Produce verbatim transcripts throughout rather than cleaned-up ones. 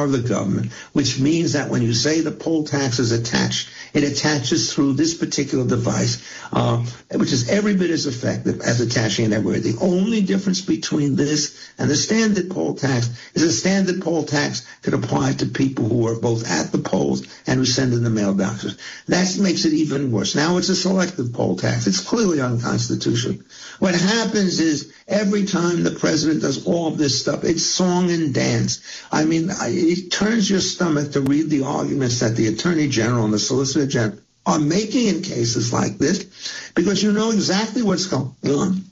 of the government, which means that when you say the poll tax is attached, it attaches through this particular device, uh, which is every bit as effective as attaching it everywhere. The only difference between this and the standard poll tax is a standard poll tax could apply to people who are both at the polls and who send in the mail boxes. That makes it even worse. Now it's a selective poll tax. It's clearly unconstitutional. What happens is every time the president does all of this stuff, it's song and dance. I mean, it turns your stomach to read the arguments that the Attorney General and the Solicitor General are making in cases like this, because you know exactly what's going on.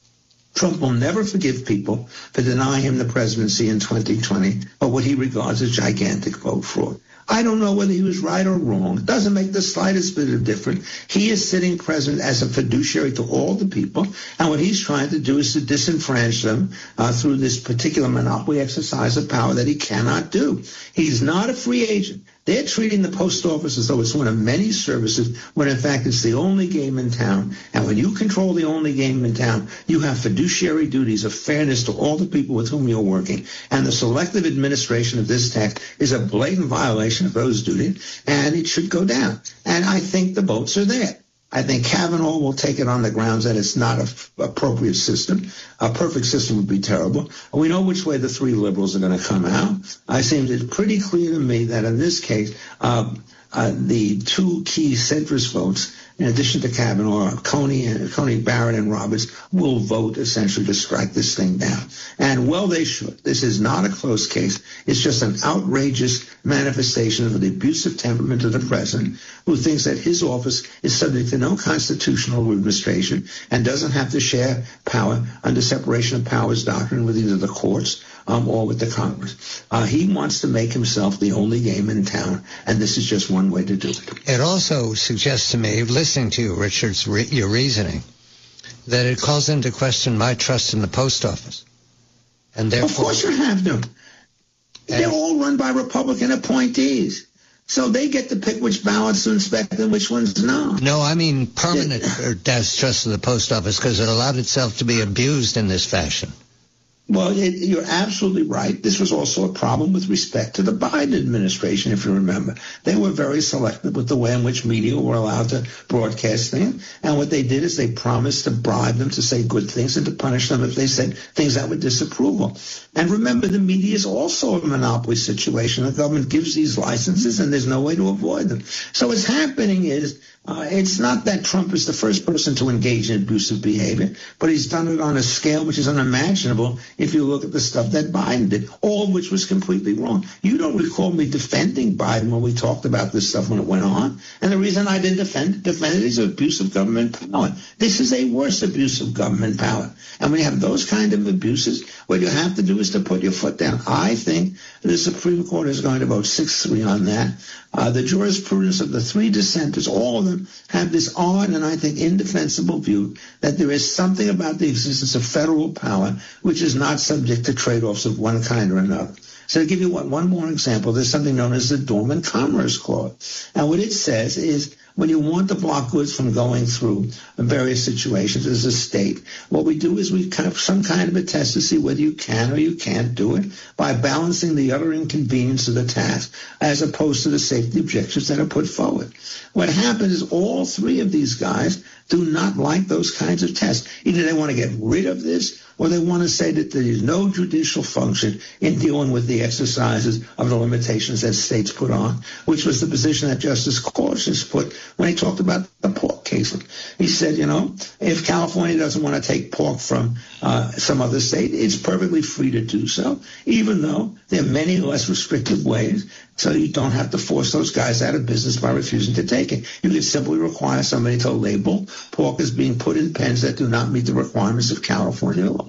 Trump will never forgive people for denying him the presidency in twenty twenty or what he regards as gigantic vote fraud. I don't know whether he was right or wrong. It doesn't make the slightest bit of difference. He is sitting president as a fiduciary to all the people, and what he's trying to do is to disenfranchise them uh, through this particular monopoly exercise of power that he cannot do. He's not a free agent. They're treating the post office as though it's one of many services, when in fact it's the only game in town. And when you control the only game in town, you have fiduciary duties of fairness to all the people with whom you're working. And the selective administration of this tax is a blatant violation of those duties, and it should go down. And I think the votes are there. I think Kavanaugh will take it on the grounds that it's not an f- appropriate system. A perfect system would be terrible. We know which way the three liberals are going to come out. I seem it's pretty clear to me that in this case, uh, uh, the two key centrist votes, in addition to Kavanaugh, Coney, and Coney Barrett and Roberts, will vote essentially to strike this thing down. And well, they should. This is not a close case. It's just an outrageous manifestation of the abusive temperament of the president, who thinks that his office is subject to no constitutional administration and doesn't have to share power under separation of powers doctrine with either the courts um, or with the Congress. Uh, he wants to make himself the only game in town, and this is just one way to do it. It also suggests to me, listening to you, Richard's re- your reasoning, that it calls into question my trust in the post office. And therefore, of course you have to. They're all run by Republican appointees. So they get to pick which ballots to inspect and which ones no. No, I mean permanent distrust of the post office, because it allowed itself to be abused in this fashion. Well, it, you're absolutely right. This was also a problem with respect to the Biden administration, if you remember. They were very selective with the way in which media were allowed to broadcast things. And what they did is they promised to bribe them to say good things and to punish them if they said things that were disapproval. And remember, the media is also a monopoly situation. The government gives these licenses, and there's no way to avoid them. So what's happening is uh, it's not that Trump is the first person to engage in abusive behavior, but he's done it on a scale which is unimaginable if you look at the stuff that Biden did, all of which was completely wrong. You don't recall me defending Biden when we talked about this stuff when it went on. And the reason I didn't defend, defend it is abuse of government power. This is a worse abuse of government power. And when you have those kind of abuses, what you have to do is to put your foot down. I think the Supreme Court is going to vote six three on that. Uh, the jurisprudence of the three dissenters, all of them have this odd and I think indefensible view that there is something about the existence of federal power which is not subject to trade-offs of one kind or another. So to give you one, one more example, there's something known as the Dormant Commerce Clause. And what it says is when you want to block goods from going through various situations as a state, what we do is we have some kind of a test to see whether you can or you can't do it by balancing the utter inconvenience of the task as opposed to the safety objections that are put forward. What happens is all three of these guys do not like those kinds of tests. Either they want to get rid of this or they want to say that there is no judicial function in dealing with the exercises of the limitations that states put on, which was the position that Justice Gorsuch put when he talked about the pork case. He said, you know, if California doesn't want to take pork from uh, some other state, it's perfectly free to do so, even though there are many less restrictive ways, so you don't have to force those guys out of business by refusing to take it. You can simply require somebody to label pork as being put in pens that do not meet the requirements of California law.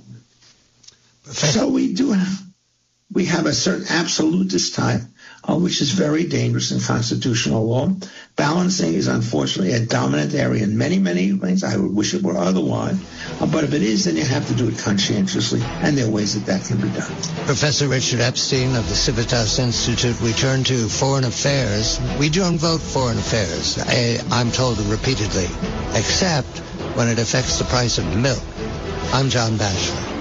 So we do have, we have a certain absolutist type, uh, which is very dangerous in constitutional law. Balancing is unfortunately a dominant area in many, many things. I would wish it were otherwise. Uh, but if it is, then you have to do it conscientiously, and there are ways that that can be done. Professor Richard Epstein of the Civitas Institute, we turn to foreign affairs. We don't vote foreign affairs, I, I'm told repeatedly, except when it affects the price of milk. I'm John Batchelor.